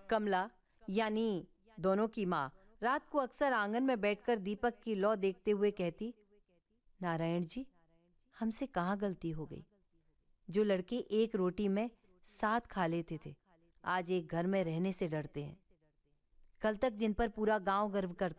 कमला यानी दोनों की माँ रात को अक्सर आंगन में बैठकर दीपक की लौ देखते हुए कहती, नारायण जी, हमसे कहाँ गलती हो गई। जो लड़के एक रोटी में 7 खा लेते थे, आज एक घर में रहने से डरते हैं। कल तक जिन पर पूरा गांव गर्व करता